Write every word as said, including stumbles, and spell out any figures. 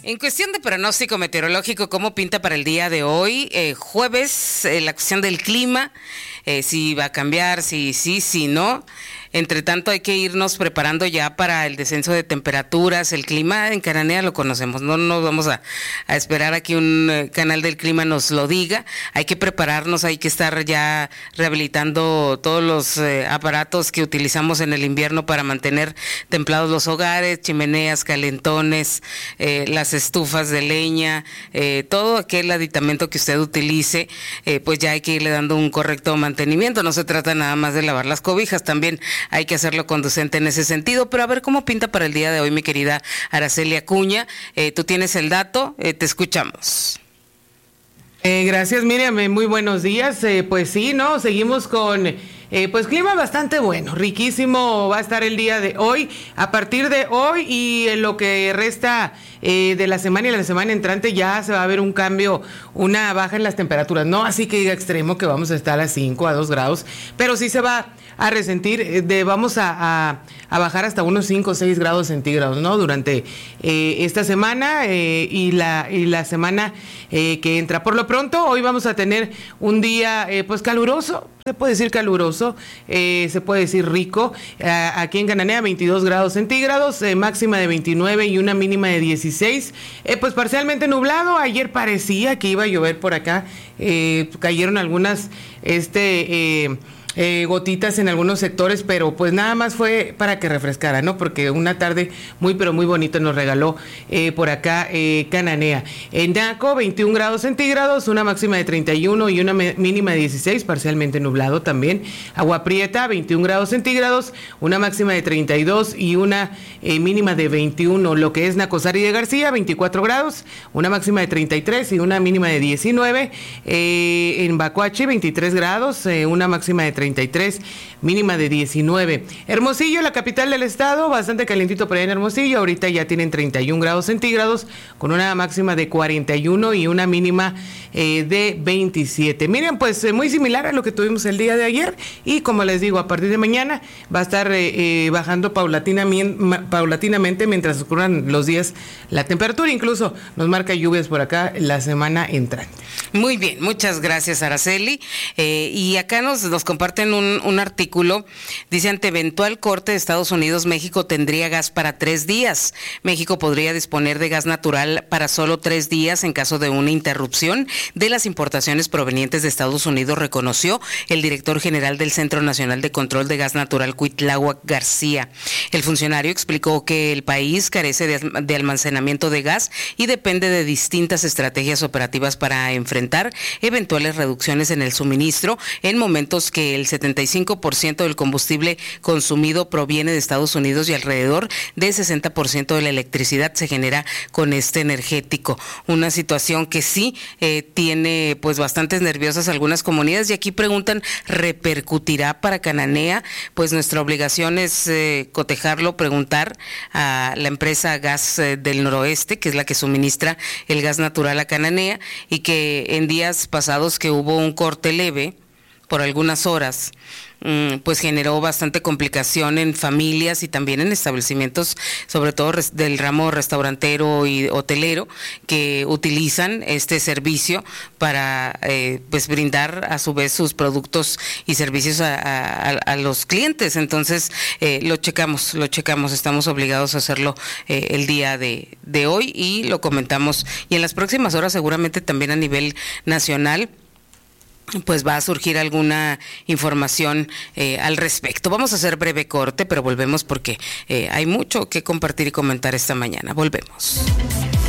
En cuestión de pronóstico meteorológico, ¿cómo pinta para el día de hoy? Eh, jueves, eh, la cuestión del clima, eh, si va a cambiar, si sí, si no. Entre tanto, hay que irnos preparando ya para el descenso de temperaturas. El clima en Cananea lo conocemos, no nos vamos a, a esperar a que un eh, canal del clima nos lo diga. Hay que prepararnos, hay que estar ya rehabilitando todos los eh, aparatos que utilizamos en el invierno para mantener templados los hogares, chimeneas, calentones, eh, las estufas de leña, eh, todo aquel aditamento que usted utilice, eh, pues ya hay que irle dando un correcto mantenimiento. No se trata nada más de lavar las cobijas, también hay que hacerlo conducente en ese sentido. Pero a ver cómo pinta para el día de hoy, mi querida Araceli Acuña. Eh, tú tienes el dato, eh, te escuchamos. Eh, gracias, Miriam, muy buenos días. Eh, pues sí, ¿no? Seguimos con eh, pues clima bastante bueno, riquísimo va a estar el día de hoy, a partir de hoy y en lo que resta eh, de la semana y la semana entrante ya se va a ver un cambio, una baja en las temperaturas, no así que diga extremo que vamos a estar a cinco, a dos grados, pero sí se va a resentir, de, vamos a, a, a bajar hasta unos cinco o seis grados centígrados, ¿no? Durante eh, esta semana eh, y, la, y la semana eh, que entra. Por lo pronto, hoy vamos a tener un día eh, pues caluroso, se puede decir caluroso, eh, se puede decir rico, eh, aquí en Cananea veintidós grados centígrados, eh, máxima de veintinueve y una mínima de dieciséis, eh, pues parcialmente nublado. Ayer parecía que iba a llover por acá, eh, cayeron algunas, este... Eh, Eh, gotitas en algunos sectores, pero pues nada más fue para que refrescara, ¿no? Porque una tarde muy pero muy bonita nos regaló eh, por acá eh, Cananea. En Naco, veintiún grados centígrados, una máxima de treinta y uno y una mínima de dieciséis, parcialmente nublado también. Agua Prieta, veintiún grados centígrados, una máxima de treinta y dos y una eh, mínima de veintiuno. Lo que es Nacosari de García, veinticuatro grados, una máxima de treinta y tres y una mínima de diecinueve. Eh, en Bacuachi, veintitrés grados, eh, una máxima de treinta y tres, mínima de diecinueve. Hermosillo, la capital del estado, bastante calientito por ahí en Hermosillo, ahorita ya tienen treinta y un grados centígrados, con una máxima de cuarenta y uno y una mínima eh, de veintisiete. Miren, pues eh, muy similar a lo que tuvimos el día de ayer, y como les digo, a partir de mañana va a estar eh, eh, bajando paulatinamente, paulatinamente mientras ocurran los días la temperatura, incluso nos marca lluvias por acá la semana entrante. Muy bien, muchas gracias, Araceli. Eh, y acá nos, nos comparten un, un artículo, dice: ante eventual corte de Estados Unidos, México tendría gas para tres días. México podría disponer de gas natural para solo tres días en caso de una interrupción de las importaciones provenientes de Estados Unidos, reconoció el director general del Centro Nacional de Control de Gas Natural, Cuitláhuac García. El funcionario explicó que el país carece de, de almacenamiento de gas y depende de distintas estrategias operativas para enfrentar eventuales reducciones en el suministro en momentos que el setenta y cinco por ciento del combustible consumido proviene de Estados Unidos y alrededor del sesenta por ciento de la electricidad se genera con este energético. Una situación que sí eh, tiene pues bastantes nerviosas algunas comunidades, y aquí preguntan, ¿repercutirá para Cananea? Pues nuestra obligación es eh, cotejarlo, preguntar a la empresa Gas eh, del Noroeste, que es la que suministra el gas natural a Cananea, y que en días pasados que hubo un corte leve por algunas horas, pues generó bastante complicación en familias y también en establecimientos, sobre todo del ramo restaurantero y hotelero, que utilizan este servicio para eh, pues brindar a su vez sus productos y servicios a, a, a los clientes. Entonces eh, lo checamos, lo checamos, estamos obligados a hacerlo eh, el día de, de hoy, y lo comentamos, y en las próximas horas seguramente también a nivel nacional pues va a surgir alguna información eh, al respecto. Vamos a hacer breve corte, pero volvemos porque eh, hay mucho que compartir y comentar esta mañana. Volvemos.